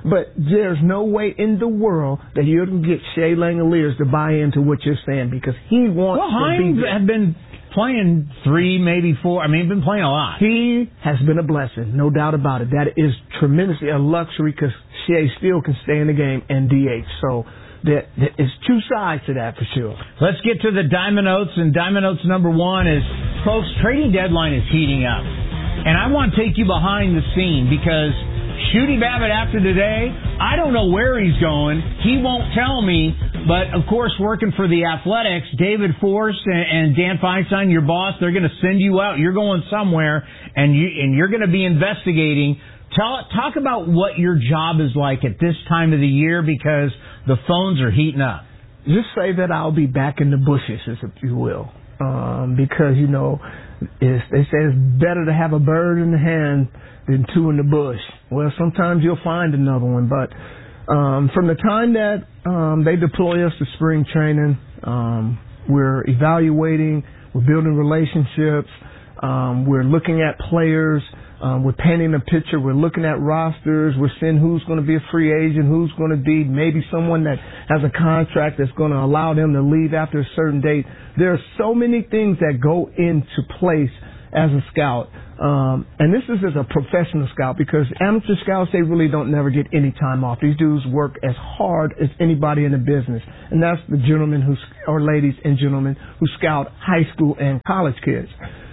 But there's no way in the world that you can get Shea Langoliers to buy into what you're saying because he wants well, to Hines be there. had been playing three, maybe four. I mean, he's been playing a lot. He has been a blessing, no doubt about it. That is tremendously a luxury because Shea still can stay in the game and D H. So there is two sides to that for sure. Let's get to the Diamond Oats, and Diamond Oats number one is, folks, trading deadline is heating up. And I want to take you behind the scene because Shooty Babbitt after today, I don't know where he's going. He won't tell me. But, of course, working for the Athletics, David Forst and Dan Feinstein, your boss, they're going to send you out. You're going somewhere, and, you, and you're going to be investigating. Tell, talk about what your job is like at this time of the year because the phones are heating up. Just say that I'll be back in the bushes, if you will. Um, because, you know, it's, they say it's better to have a bird in the hand than two in the bush. Well, sometimes you'll find another one, but um, from the time that um, they deploy us to spring training, um, we're evaluating, we're building relationships, um, we're looking at players, um, we're painting a picture, we're looking at rosters, we're seeing who's going to be a free agent, who's going to be maybe someone that has a contract that's going to allow them to leave after a certain date. There are so many things that go into place as a scout. Um, and this is as a professional scout because amateur scouts, they really don't never get any time off. These dudes work as hard as anybody in the business. And that's the gentlemen who, or ladies and gentlemen who scout high school and college kids.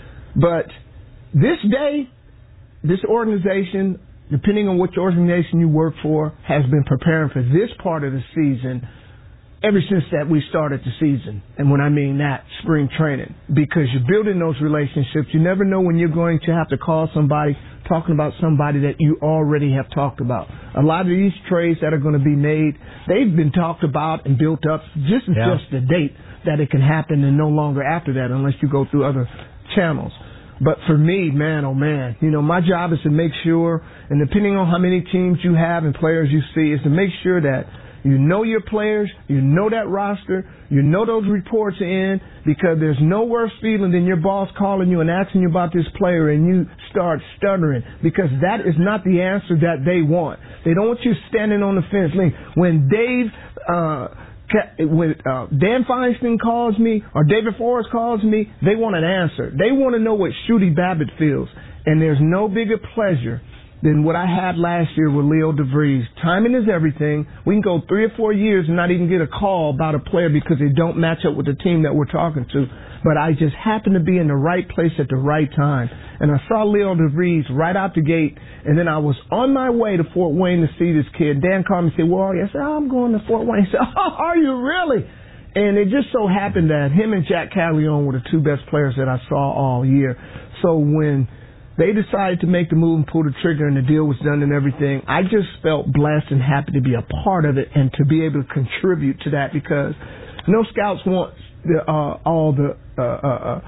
But this day, this organization, depending on which organization you work for, has been preparing for this part of the season ever since that we started the season. And when I mean that, spring training. Because you're building those relationships. You never know when you're going to have to call somebody talking about somebody that you already have talked about. A lot of these trades that are going to be made, they've been talked about and built up. Just yeah. just the date that it can happen and no longer after that unless you go through other channels. But for me, man, oh man, you know, my job is to make sure, and depending on how many teams you have and players you see, is to make sure that you know your players, you know that roster, you know those reports in, because there's no worse feeling than your boss calling you and asking you about this player and you start stuttering, because that is not the answer that they want. They don't want you standing on the fence. When Dave, uh, when uh, Dan Feinstein calls me or David Forrest calls me, they want an answer. They want to know what Shooty Babbitt feels, and there's no bigger pleasure than what I had last year with Leo DeVries. Timing is everything. We can go three or four years and not even get a call about a player because they don't match up with the team that we're talking to. But I just happened to be in the right place at the right time. And I saw Leo DeVries right out the gate, and then I was on my way to Fort Wayne to see this kid. Dan called me and said, well, I said, oh, I'm going to Fort Wayne. He said, oh, are you really? And it just so happened that him and Jack Caglione were the two best players that I saw all year. So when they decided to make the move and pull the trigger and the deal was done and everything, I just felt blessed and happy to be a part of it and to be able to contribute to that, because no scouts want the, uh, all the uh, uh, uh,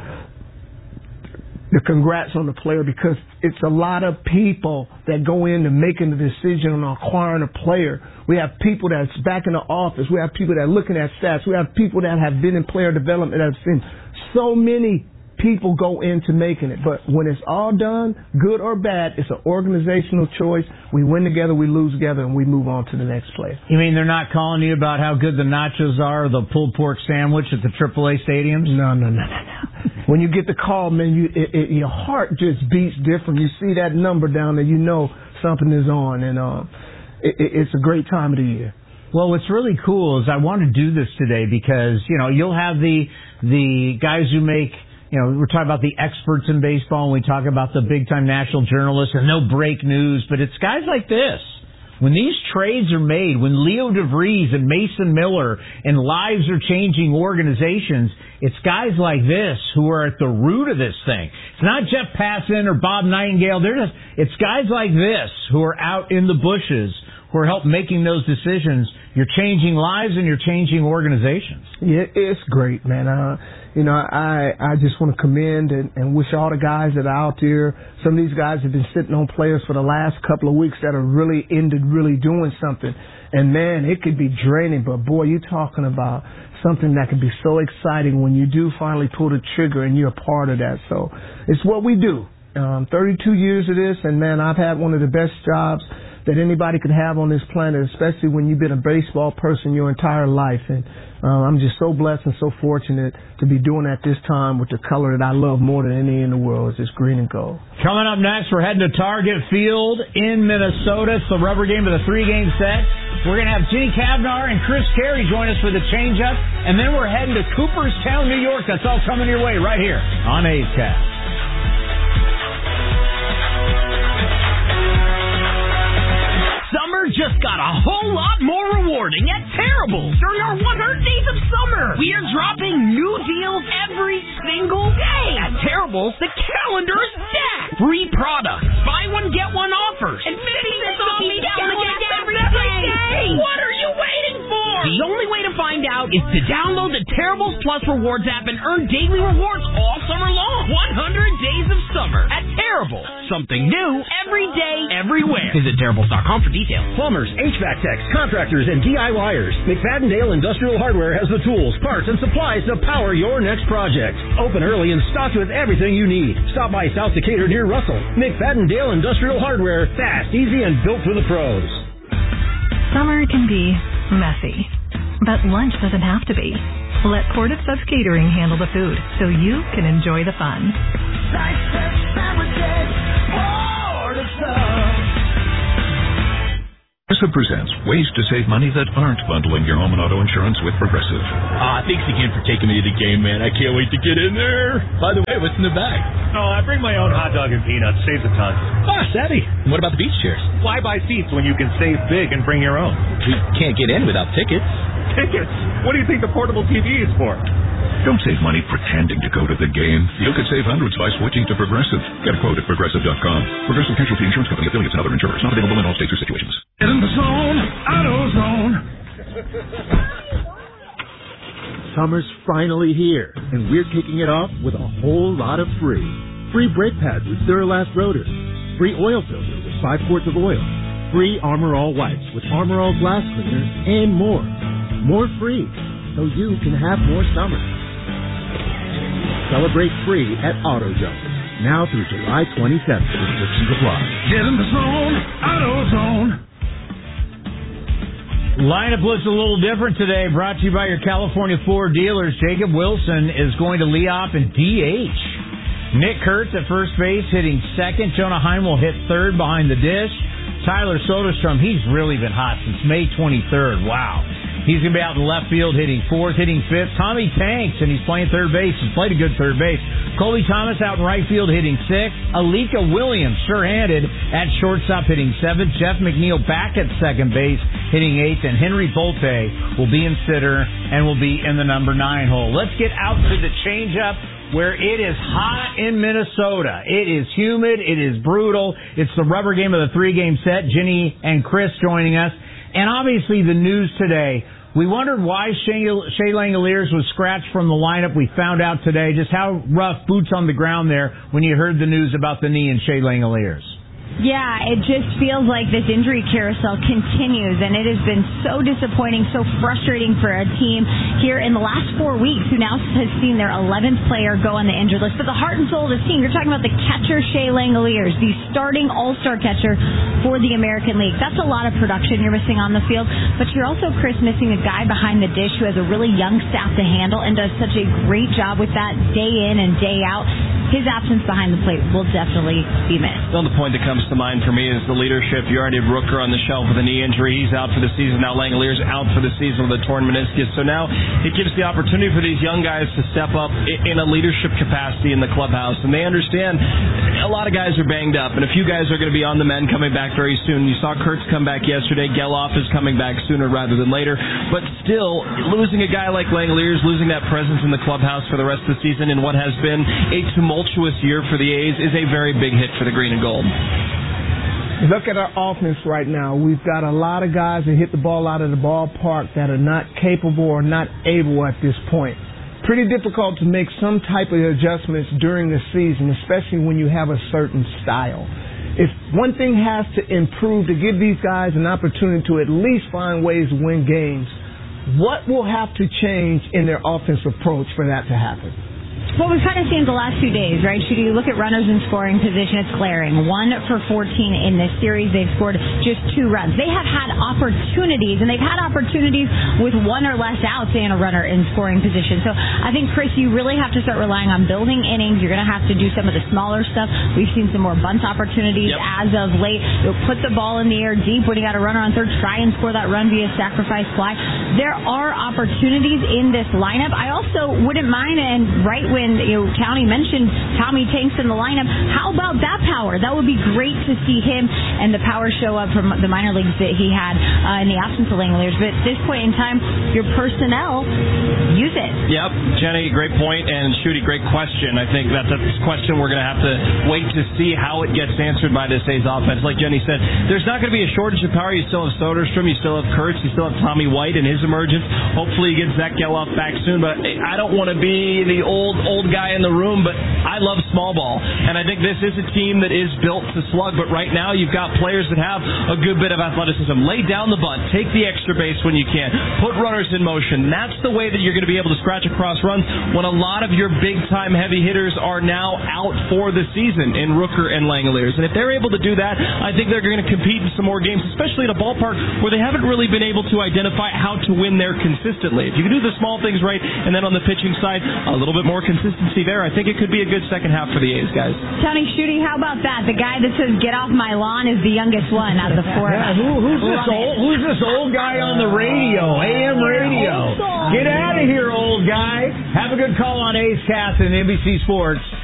the congrats on the player, because it's a lot of people that go into making the decision on acquiring a player. We have people that's back in the office. We have people that are looking at stats. We have people that have been in player development that have seen so many people go into making it. But when it's all done, good or bad, it's an organizational choice. We win together, we lose together, and we move on to the next player. You mean they're not calling you about how good the nachos are or the pulled pork sandwich at the triple A stadiums? No, no, no, no, no. When you get the call, man, you it, it, your heart just beats different. You see that number down there, you know something is on, and uh, it, it, it's a great time of the year. Well, what's really cool is I want to do this today because, you know, you'll have the the guys who make, you know, we're talking about the experts in baseball, and we talk about the big-time national journalists, and no break news, but it's guys like this. When these trades are made, when Leo DeVries and Mason Miller and lives are changing organizations, it's guys like this who are at the root of this thing. It's not Jeff Passan or Bob Nightingale. They're just, it's guys like this who are out in the bushes who are helping making those decisions. You're changing lives and you're changing organizations. Yeah, it's great, man. Uh, you know, I I just want to commend and, and wish all the guys that are out there. Some of these guys have been sitting on players for the last couple of weeks that are really ended really doing something. And, man, it could be draining, but, boy, you're talking about something that can be so exciting when you do finally pull the trigger and you're a part of that. So it's what we do. Um, thirty-two years of this, and, man, I've had one of the best jobs that anybody could have on this planet, especially when you've been a baseball person your entire life. And uh, I'm just so blessed and so fortunate to be doing it at this time with the color that I love more than any in the world. It's just green and gold. Coming up next, we're heading to Target Field in Minnesota. It's the rubber game of the three-game set. We're going to have Ginny Kavnar and Chris Carey join us for the change-up. And then we're heading to Cooperstown, New York. That's all coming your way right here on A's Cast. Summer just got a whole lot more rewarding at Terrible during our one hundred days of summer. We are dropping new deals every single day. At Terrible, the calendar is stacked. Free products, buy one, get one offers, and fifty cents off each gallon every day. What are you waiting for? The only way to find out is to download the Terribles Plus Rewards app and earn daily rewards all summer long. one hundred days of summer at Terrible. Something new every day, everywhere. Visit Terribles dot com for details. Plumbers, H V A C techs, contractors, and D I Yers. McFadden-Dale Industrial Hardware has the tools, parts, and supplies to power your next project. Open early and stocked with everything you need. Stop by South Decatur near Russell. McFadden-Dale Industrial Hardware. Fast, easy, and built for the pros. Summer can be messy, but lunch doesn't have to be. Let Port of Subs Catering handle the food so you can enjoy the fun. Port of Subs. Progressive presents ways to save money that aren't bundling your home and auto insurance with Progressive. Ah, uh, thanks again for taking me to the game, man. I can't wait to get in there. By the way, what's in the bag? Oh, I bring my own hot dog and peanuts. Saves a ton. Ah, savvy. And what about the beach chairs? Why buy seats when you can save big and bring your own? We can't get in without tickets. Tickets? What do you think the portable T V is for? Don't save money pretending to go to the game. You could save hundreds by switching to Progressive. Get a quote at Progressive dot com. Progressive Casualty Insurance Company, affiliates, and other insurers. Not available in all states or situations. Get in the zone, AutoZone. Summer's finally here, and we're kicking it off with a whole lot of free. Free brake pads with Duralast rotors. Free oil filter with five quarts of oil. Free Armor All wipes with Armor All glass cleaner, and more. More free, so you can have more summer. Celebrate free at AutoZone. Now through July twenty-seventh. Restrictions apply. Get in the zone, AutoZone. Lineup looks a little different today. Brought to you by your California Ford dealers. Jacob Wilson is going to lead off in D H. Nick Kurtz at first base hitting second. Jonah Heim will hit third behind the dish. Tyler Soderstrom, he's really been hot since May twenty-third. Wow. He's going to be out in left field hitting fourth, hitting fifth. Tommy Tanks, and he's playing third base. He's played a good third base. Coley Thomas out in right field hitting sixth. Alika Williams, sure-handed, at shortstop hitting seventh. Jeff McNeil back at second base hitting eighth. And Henry Volte will be in center and will be in the number nine hole. Let's get out to the changeup, where it is hot in Minnesota. It is humid. It is brutal. It's the rubber game of the three-game set. Ginny and Chris joining us. And obviously the news today, we wondered why Shea, Shea Langoliers was scratched from the lineup. We found out today just how rough, boots on the ground there, when you heard the news about the knee in Shea Langoliers. Yeah, it just feels like this injury carousel continues, and it has been so disappointing, so frustrating for a team here in the last four weeks who now has seen their eleventh player go on the injured list. But the heart and soul of this team, you're talking about the catcher Shea Langoliers, the starting all-star catcher for the American League. That's a lot of production you're missing on the field, but you're also, Chris, missing a guy behind the dish who has a really young staff to handle and does such a great job with that day in and day out. His absence behind the plate will definitely be missed. Well, the point that comes to mind for me is the leadership. You already have Rooker on the shelf with a knee injury. He's out for the season. Now Langoliers out for the season with a torn meniscus. So now it gives the opportunity for these young guys to step up in a leadership capacity in the clubhouse. And they understand a lot of guys are banged up, and a few guys are going to be on the mend coming back very soon. You saw Kurtz come back yesterday. Geloff is coming back sooner rather than later. But still, losing a guy like Langoliers, losing that presence in the clubhouse for the rest of the season in what has been a tumultuous year for the A's is a very big hit for the green and gold. Look at our offense right now. We've got a lot of guys that hit the ball out of the ballpark that are not capable or not able at this point. Pretty difficult to make some type of adjustments during the season, especially when you have a certain style. If one thing has to improve to give these guys an opportunity to at least find ways to win games, what will have to change in their offensive approach for that to happen? what we've kind of seen the last two days, right? Should you look at runners in scoring position, it's glaring. One for fourteen in this series. They've scored just two runs. They have had opportunities, and they've had opportunities with one or less outs and a runner in scoring position. So I think, Chris, you really have to start relying on building innings. You're going to have to do some of the smaller stuff. We've seen some more bunt opportunities yep. as of late. You'll put the ball in the air deep when you got a runner on third. Try and score that run via sacrifice fly. There are opportunities in this lineup. I also wouldn't mind, and right when you know, Townie mentioned Tommy Tanks in the lineup, how about that power? That would be great to see him and the power show up from the minor leagues that he had uh, in the absence of Langeliers. But at this point in time, your personnel, use it. Yep. Jenny, great point, and Shooty, great question. I think that's a question we're going to have to wait to see how it gets answered by this A's offense. Like Jenny said, there's not going to be a shortage of power. You still have Soderstrom, you still have Kurtz, you still have Tommy White in his emergence. Hopefully he gets Zach Geloff back soon, but I don't want to be the old, old guy in the room, but I love small ball, and I think this is a team that is built to slug, but right now you've got players that have a good bit of athleticism. Lay down the bunt, take the extra base when you can, put runners in motion. That's the way that you're going to be able to scratch across runs when a lot of your big-time heavy hitters are now out for the season in Rooker and Langeliers. And if they're able to do that, I think they're going to compete in some more games, especially at a ballpark where they haven't really been able to identify how to win there consistently. If you can do the small things right, and then on the pitching side, a little bit more consistency there, I think it could be a good second half for the A's, guys. Tony Shooty, how about that? The guy that says, get off my lawn is the youngest one out of the four. Yeah, who, who's, this old, who's this old guy on the radio, A M radio? Get out of here, old guy. Have a good call on A's Cast and N B C Sports.